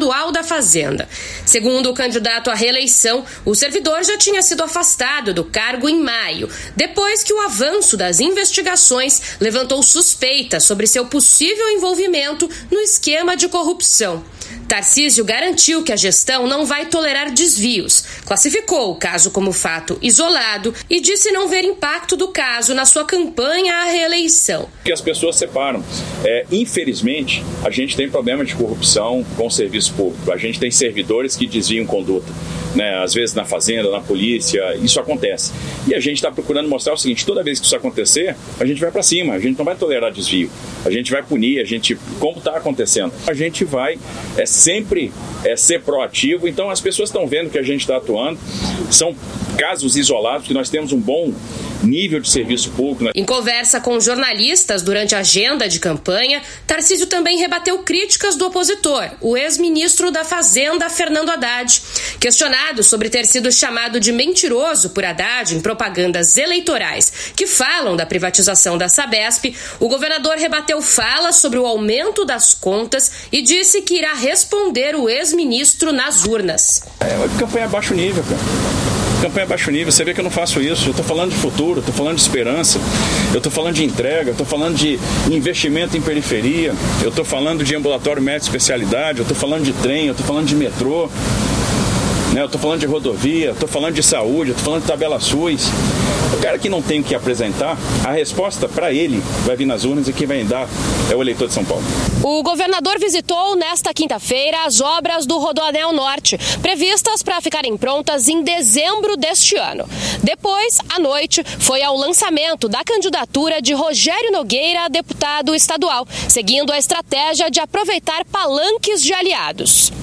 Estadual da Fazenda. Segundo o candidato à reeleição, o servidor já tinha sido afastado do cargo em maio, depois que o avanço das investigações levantou suspeitas sobre seu possível envolvimento no esquema de corrupção. Tarcísio garantiu que a gestão não vai tolerar desvios, classificou o caso como fato isolado e disse não ver impacto do caso na sua campanha à reeleição. Que as pessoas separam. Infelizmente, a gente tem problema de corrupção com o serviço público. A gente tem servidores que desviam conduta. Às vezes na fazenda, na polícia, isso acontece. E a gente está procurando mostrar o seguinte: toda vez que isso acontecer, a gente vai para cima, a gente não vai tolerar desvio, a gente vai punir, como está acontecendo, a gente vai sempre ser proativo. Então as pessoas estão vendo que a gente está atuando, são casos isolados, que nós temos um bom nível de serviço público. Em conversa com jornalistas durante a agenda de campanha, Tarcísio também rebateu críticas do opositor, o ex-ministro da Fazenda, Fernando Haddad. Questionado sobre ter sido chamado de mentiroso por Haddad em propagandas eleitorais que falam da privatização da Sabesp, o governador rebateu falas sobre o aumento das contas e disse que irá responder o ex-ministro nas urnas. Campanha baixo nível, cara. Campanha baixo nível, você vê que eu não faço isso. Eu estou falando de futuro, eu estou falando de esperança, eu estou falando de entrega, eu estou falando de investimento em periferia, eu estou falando de ambulatório médico especialidade, eu estou falando de trem, eu estou falando de metrô, eu estou falando de rodovia, eu estou falando de saúde, eu estou falando de tabela SUS. O cara que não tem o que apresentar, a resposta para ele vai vir nas urnas e quem vai dar é o eleitor de São Paulo. O governador visitou nesta quinta-feira as obras do Rodoanel Norte, previstas para ficarem prontas em dezembro deste ano. Depois, à noite, foi ao lançamento da candidatura de Rogério Nogueira a deputado estadual, seguindo a estratégia de aproveitar palanques de aliados.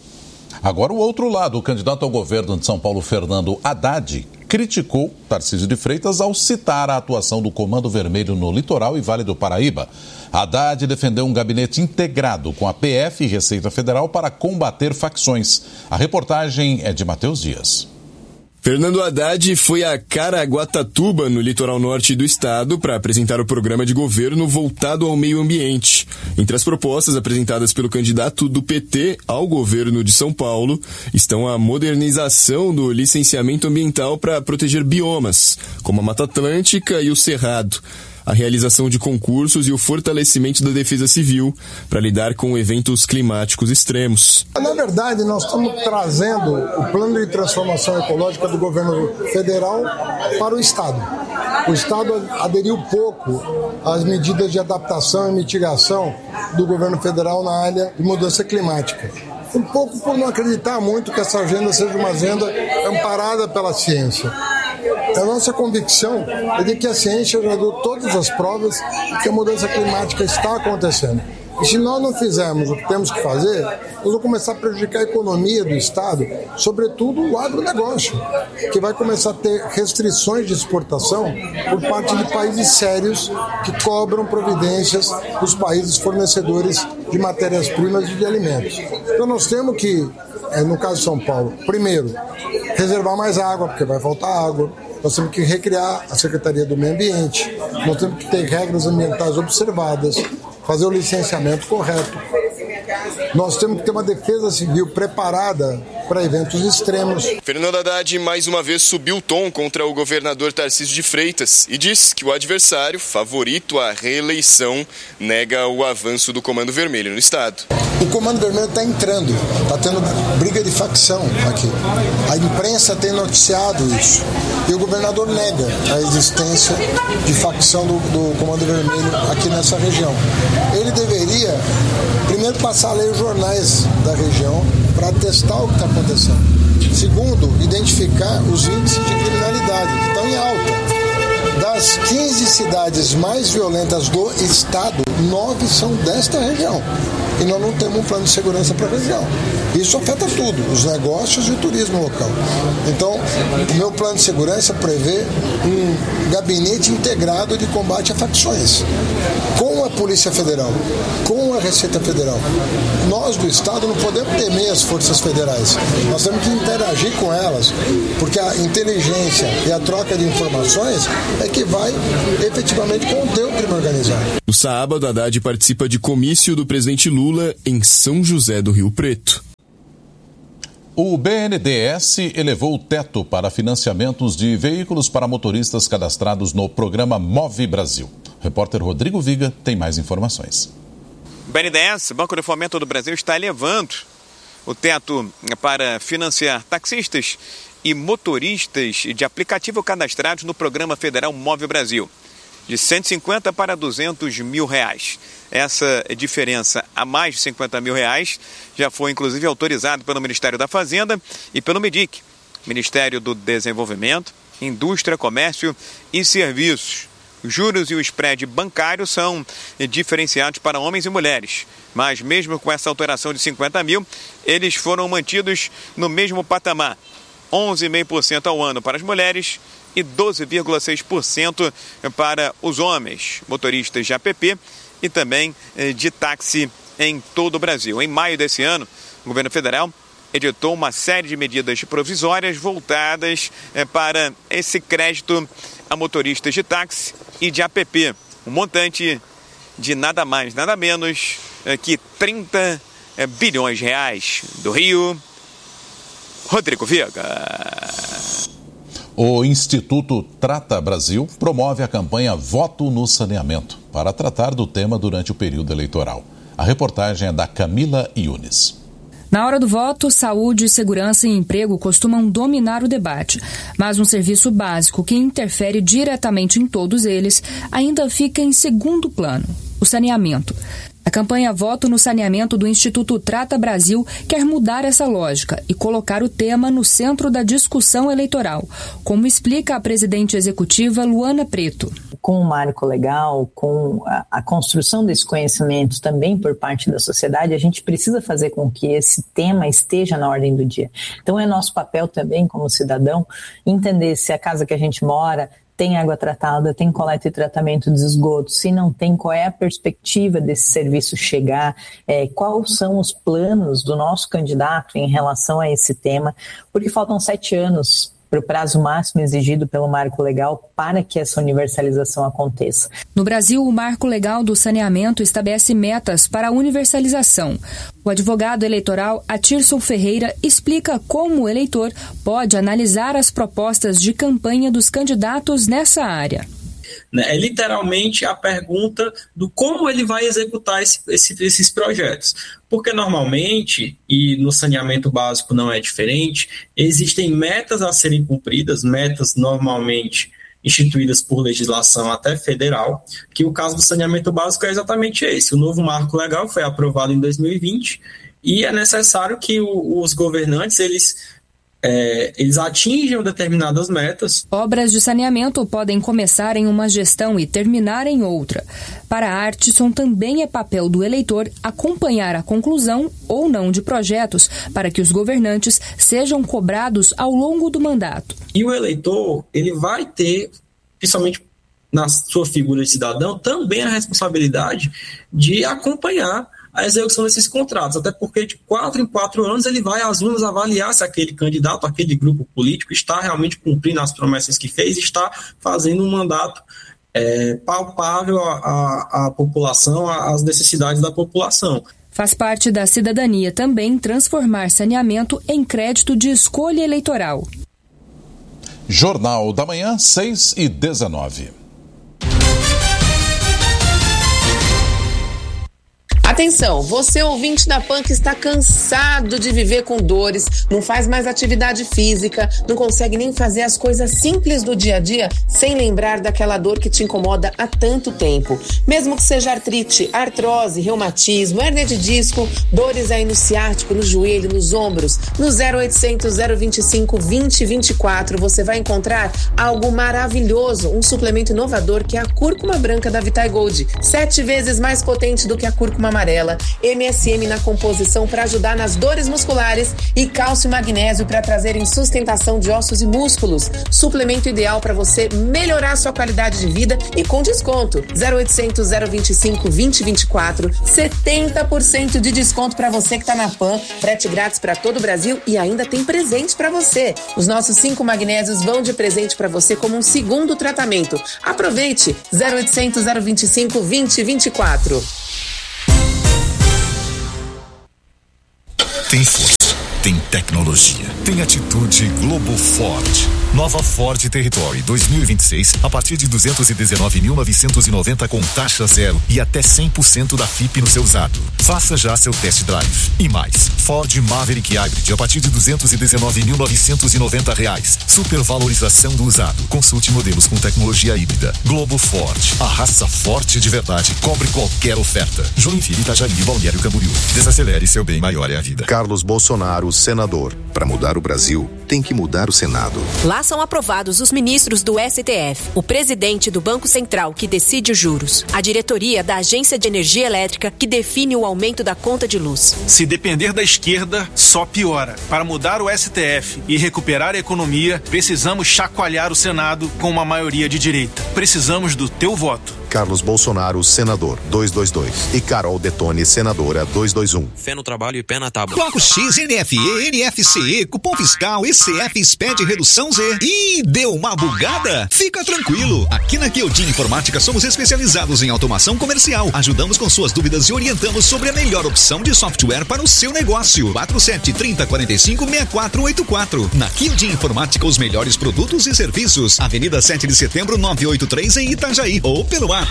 Agora o outro lado, o candidato ao governo de São Paulo, Fernando Haddad, criticou Tarcísio de Freitas ao citar a atuação do Comando Vermelho no Litoral e Vale do Paraíba. Haddad defendeu um gabinete integrado com a PF e Receita Federal para combater facções. A reportagem é de Matheus Dias. Fernando Haddad foi a Caraguatatuba, no litoral norte do estado, para apresentar o programa de governo voltado ao meio ambiente. Entre as propostas apresentadas pelo candidato do PT ao governo de São Paulo estão a modernização do licenciamento ambiental para proteger biomas, como a Mata Atlântica e o Cerrado, a realização de concursos e o fortalecimento da defesa civil para lidar com eventos climáticos extremos. Na verdade, nós estamos trazendo o plano de transformação ecológica do governo federal para o Estado. O Estado aderiu pouco às medidas de adaptação e mitigação do governo federal na área de mudança climática. Um pouco por não acreditar muito que essa agenda seja uma agenda amparada pela ciência. A nossa convicção é de que a ciência já deu todas as provas de que a mudança climática está acontecendo. E se nós não fizermos o que temos que fazer, nós vamos começar a prejudicar a economia do Estado, sobretudo o agronegócio, que vai começar a ter restrições de exportação por parte de países sérios que cobram providências dos países fornecedores de matérias-primas e de alimentos. Então nós temos que, no caso de São Paulo, primeiro, reservar mais água, porque vai faltar água. Nós temos que recriar a Secretaria do Meio Ambiente, nós temos que ter regras ambientais observadas, fazer o licenciamento correto. Nós temos que ter uma defesa civil preparada para eventos extremos. Fernando Haddad mais uma vez subiu o tom contra o governador Tarcísio de Freitas e diz que o adversário, favorito à reeleição, nega o avanço do Comando Vermelho no estado. O Comando Vermelho está entrando, está tendo briga de facção aqui. A imprensa tem noticiado isso. E o governador nega a existência de facção do Comando Vermelho aqui nessa região. Ele deveria primeiro passar a ler os jornais da região para testar o que está acontecendo. Segundo, identificar os índices de criminalidade, que estão em alta. Das 15 cidades mais violentas do estado, 9 são desta região. E nós não temos um plano de segurança para a região. Isso afeta tudo, os negócios e o turismo local. Então, o meu plano de segurança prevê um gabinete integrado de combate a facções, com a Polícia Federal, com a Receita Federal. Nós do Estado não podemos temer as forças federais. Nós temos que interagir com elas, porque a inteligência e a troca de informações é que vai efetivamente conter o crime organizado. No sábado, Haddad participa de comício do presidente Lula em São José do Rio Preto. O BNDES elevou o teto para financiamentos de veículos para motoristas cadastrados no programa Move Brasil. O repórter Rodrigo Viga tem mais informações. O BNDES, Banco de Fomento do Brasil, está elevando o teto para financiar taxistas e motoristas de aplicativo cadastrados no programa federal Move Brasil, de 150 para 200 mil reais. Essa diferença a mais de 50 mil reais já foi inclusive autorizado pelo Ministério da Fazenda e pelo MEDIC, Ministério do Desenvolvimento, Indústria, Comércio e Serviços. Os juros e o spread bancário são diferenciados para homens e mulheres, mas mesmo com essa alteração de 50 mil, eles foram mantidos no mesmo patamar, 11,5% ao ano para as mulheres e 12,6% para os homens, motoristas de APP e também de táxi em todo o Brasil. Em maio desse ano, o governo federal editou uma série de medidas provisórias voltadas para esse crédito a motoristas de táxi e de APP. Um montante de nada mais, nada menos que 30 bilhões de reais. Do Rio, Rodrigo Viga. O Instituto Trata Brasil promove a campanha Voto no Saneamento para tratar do tema durante o período eleitoral. A reportagem é da Camila Yunes. Na hora do voto, saúde, segurança e emprego costumam dominar o debate, mas um serviço básico que interfere diretamente em todos eles ainda fica em segundo plano: o saneamento. A campanha Voto no Saneamento do Instituto Trata Brasil quer mudar essa lógica e colocar o tema no centro da discussão eleitoral, como explica a presidente executiva Luana Preto. Com o marco legal, com a construção desse conhecimento também por parte da sociedade, a gente precisa fazer com que esse tema esteja na ordem do dia. Então é nosso papel também como cidadão entender se a casa que a gente mora tem água tratada, tem coleta e tratamento de esgoto, se não tem, qual é a perspectiva desse serviço chegar, quais são os planos do nosso candidato em relação a esse tema, porque faltam 7 anos para o prazo máximo exigido pelo marco legal para que essa universalização aconteça. No Brasil, o marco legal do saneamento estabelece metas para a universalização. O advogado eleitoral Atirson Ferreira explica como o eleitor pode analisar as propostas de campanha dos candidatos nessa área. É literalmente a pergunta do como ele vai executar esses projetos. Porque normalmente, e no saneamento básico não é diferente, existem metas a serem cumpridas, metas normalmente instituídas por legislação até federal, que o caso do saneamento básico é exatamente esse. O novo marco legal foi aprovado em 2020 e é necessário que os governantes eles atingem determinadas metas. Obras de saneamento podem começar em uma gestão e terminar em outra. Para Artisson, também é papel do eleitor acompanhar a conclusão ou não de projetos para que os governantes sejam cobrados ao longo do mandato. E o eleitor, ele vai ter, principalmente na sua figura de cidadão, também a responsabilidade de acompanhar a execução desses contratos, até porque de 4 em 4 anos ele vai às urnas avaliar se aquele candidato, aquele grupo político está realmente cumprindo as promessas que fez e está fazendo um mandato palpável à população, às necessidades da população. Faz parte da cidadania também transformar saneamento em crédito de escolha eleitoral. Jornal da Manhã, 6h19. Atenção, você ouvinte da PAN que está cansado de viver com dores, não faz mais atividade física, não consegue nem fazer as coisas simples do dia a dia sem lembrar daquela dor que te incomoda há tanto tempo. Mesmo que seja artrite, artrose, reumatismo, hérnia de disco, dores aí no ciático, no joelho, nos ombros, no 0800 025 2024 você vai encontrar algo maravilhoso, um suplemento inovador que é a cúrcuma branca da Vitae Gold, 7 vezes mais potente do que a cúrcuma amarela, MSM na composição para ajudar nas dores musculares e cálcio e magnésio para trazerem sustentação de ossos e músculos. Suplemento ideal para você melhorar sua qualidade de vida e com desconto. 0800 025 2024, 70% de desconto para você que está na PAN, frete grátis para todo o Brasil e ainda tem presente para você. Os nossos 5 magnésios vão de presente para você como um segundo tratamento. Aproveite! 0800 025 2024. Tem força, tem tecnologia, tem atitude Globo Ford. Nova Ford Territory 2026 a partir de 219.990 com taxa zero e até 100% da FIP no seu usado. Faça já seu test drive. E mais, Ford Maverick Hybrid a partir de R$219.990. Supervalorização do usado. Consulte modelos com tecnologia híbrida. Globo Ford, a raça forte de verdade, cobre qualquer oferta. Joinville, Itajaí, Balneário Camboriú. Desacelere, seu bem maior é a vida. Carlos Bolsonaro, senador. Para mudar o Brasil, tem que mudar o Senado. Lá são aprovados os ministros do STF, o presidente do Banco Central, que decide os juros, a diretoria da Agência de Energia Elétrica, que define o aumento da conta de luz. Se depender da esquerda, só piora. Para mudar o STF e recuperar a economia, precisamos chacoalhar o Senado com uma maioria de direita. Precisamos do teu voto. Carlos Bolsonaro, senador, 222. E Carol Detone, senadora, 221. Fé no trabalho e pé na tábua. Bloco X, NFE, NFCE, cupom fiscal, ECF, SPED, redução Z. Ih, deu uma bugada? Fica tranquilo. Aqui na Chiodin Informática somos especializados em automação comercial. Ajudamos com suas dúvidas e orientamos sobre a melhor opção de software para o seu negócio. 4730456484. Na Chiodin Informática, os melhores produtos e serviços. Avenida 7 de Setembro, 983 em Itajaí. Ou pelo WhatsApp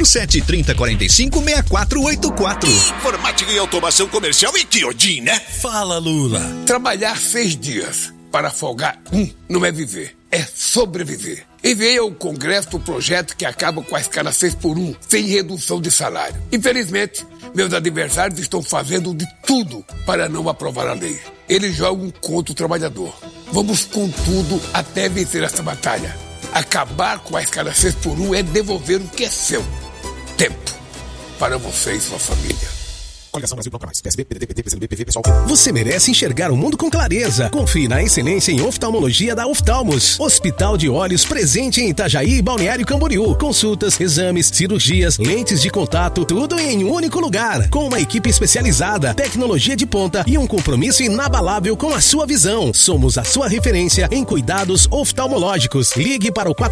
4730456484. Informática e automação comercial e Chiodin, né? Fala, Lula. Trabalhar 6 dias para folgar não é viver, é sobreviver. Enviei ao Congresso o projeto que acaba com a escala 6x1, sem redução de salário. Infelizmente, meus adversários estão fazendo de tudo para não aprovar a lei. Eles jogam contra o trabalhador. Vamos com tudo até vencer essa batalha. Acabar com a escala 6x1 é devolver o que é seu. Tempo. Para você e sua família. Coligação Brasil Bloco Mais. PSB, PDT, PT, PCdoB, PV, PSOL. Você merece enxergar o mundo com clareza. Confie na excelência em oftalmologia da Oftalmos. Hospital de Olhos presente em Itajaí e Balneário Camboriú. Consultas, exames, cirurgias, lentes de contato, tudo em um único lugar. Com uma equipe especializada, tecnologia de ponta e um compromisso inabalável com a sua visão. Somos a sua referência em cuidados oftalmológicos. Ligue para o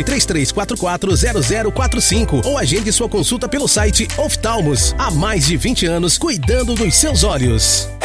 47-3344-0045 ou agende sua consulta pelo site Oftalmos. Há mais de 20 anos cuidando dos seus olhos.